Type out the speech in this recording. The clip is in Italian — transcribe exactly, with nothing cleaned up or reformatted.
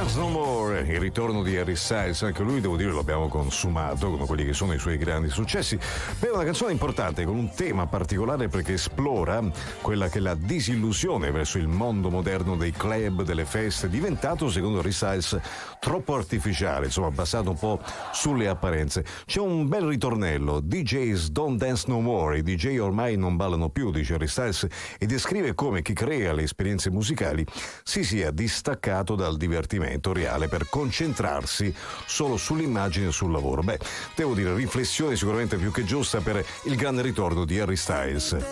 Dance No More, il ritorno di Harry Styles, anche lui devo dire lo abbiamo consumato come quelli che sono i suoi grandi successi, per una canzone importante con un tema particolare perché esplora quella che è la disillusione verso il mondo moderno dei club, delle feste, diventato secondo Harry Styles troppo artificiale, insomma basato un po' sulle apparenze. C'è un bel ritornello, D Js don't dance no more, i D J ormai non ballano più, dice Harry Styles, e descrive come chi crea le esperienze musicali si sia distaccato dal divertimento reale per concentrarsi solo sull'immagine e sul lavoro. Beh, devo dire, riflessione sicuramente più che giusta per il grande ritorno di Harry Styles.